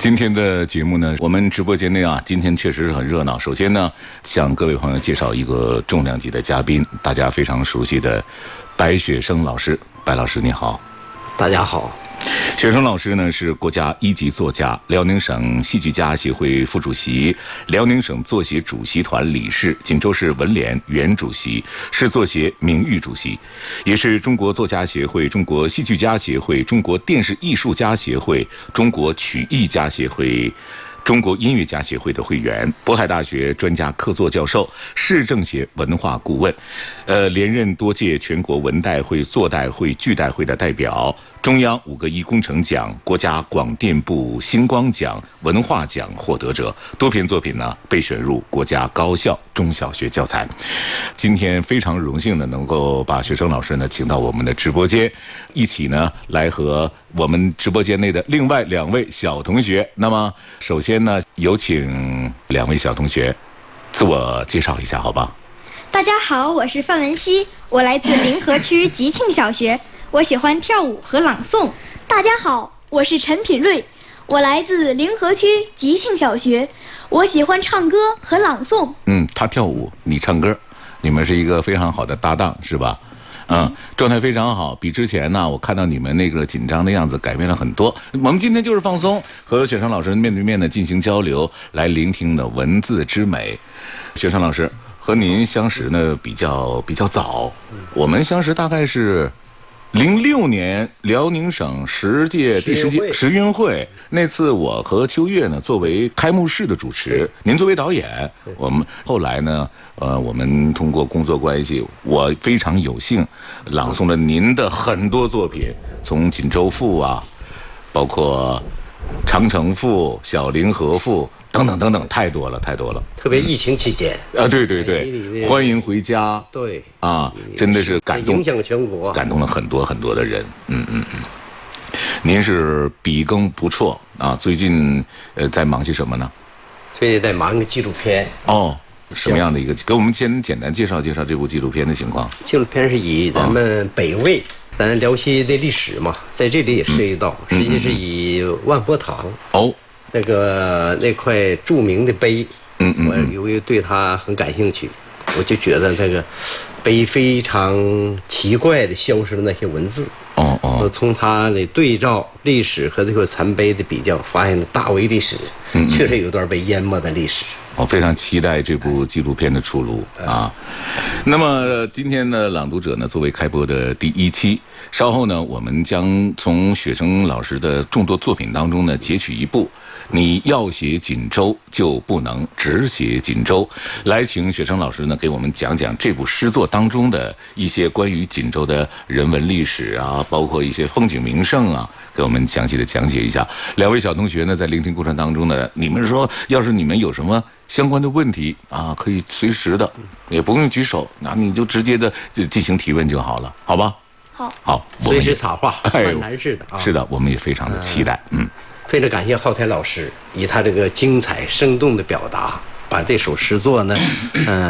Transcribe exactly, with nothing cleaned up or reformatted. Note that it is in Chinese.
今天的节目呢，我们直播间内啊，今天确实是很热闹。首先呢，向各位朋友介绍一个重量级的嘉宾，大家非常熟悉的白雪生老师。白老师你好。 大家好。 雪生老师呢是国家一级作家，辽宁省戏剧家协会副主席，辽宁省作协主席团理事，锦州市文联原主席，市作协名誉主席，也是中国作家协会、中国戏剧家协会、中国电视艺术家协会、中国曲艺家协会、中国音乐家协会的会员，渤海大学专家客座教授，市政协文化顾问，呃，连任多届全国文代会、作代会、剧代会的代表，中央五个一工程奖、国家广电部星光奖、文化奖获得者，多篇作品呢被选入国家高校中小学教材。今天非常荣幸的能够把雪生老师呢请到我们的直播间，一起呢来和我们直播间内的另外两位小同学。那么首先呢，有请两位小同学自我介绍一下，好吧？ 大家好，我是范文熙，我来自临河区吉庆小学，我喜欢跳舞和朗诵。 大家好，我是陈品瑞，我来自临河区吉庆小学，我喜欢唱歌和朗诵。 嗯，他跳舞，你唱歌，你们是一个非常好的搭档，是吧？嗯，状态非常好，比之前呢，我看到你们那个紧张的样子改变了很多。我们今天就是放松，和雪生老师面对面的进行交流，来聆听的文字之美。雪生老师和您相识呢比较比较早，我们相识大概是零六年辽宁省十届第十届十运会那次，我和秋月呢作为开幕式的主持，您作为导演。我们后来呢，呃，我们通过工作关系，我非常有幸朗诵了您的很多作品，从《锦州赋》啊，包括《长城赋》《小凌河赋》等等等等，太多了，太多了。 特别疫情期间、 嗯、啊，对对对，欢迎回家， 对啊，真的是感动， 影响全国， 感动了很多很多的人。嗯嗯嗯。您是笔耕不辍啊，最近呃在忙些什么呢？ 最近在忙个纪录片。哦， 什么样的一个？给我们先简单介绍介绍这部纪录片的情况。 纪录片是以咱们北魏。哦，咱辽西的历史嘛，在这里也涉及到，嗯、实际是以万佛堂哦，那个那块著名的碑，嗯嗯，我由于对它很感兴趣，我就觉得这个碑非常奇怪的消失了那些文字，哦哦，我从它的对照历史和这块残碑的比较，发现了大为历史，嗯，确实有一段被淹没的历史。 我非常期待这部纪录片的出炉啊！那么今天呢，朗读者呢作为开播的第一期，稍后呢，我们将从雪生老师的众多作品当中呢截取一部。你要写锦州就不能只写锦州，来请雪生老师呢给我们讲讲这部诗作当中的一些关于锦州的人文历史啊，包括一些风景名胜啊，给我们详细的讲解一下。两位小同学呢在聆听过程当中呢，你们说要是你们有什么相关的问题啊，可以随时的，也不用举手，那你就直接的进行提问就好了，好吧？ 好， 好， 随时插话，万难式的啊。 是的，我们也非常的期待，嗯。 非常感谢浩天老师以他这个精彩生动的表达，把这首诗作呢，嗯、呃。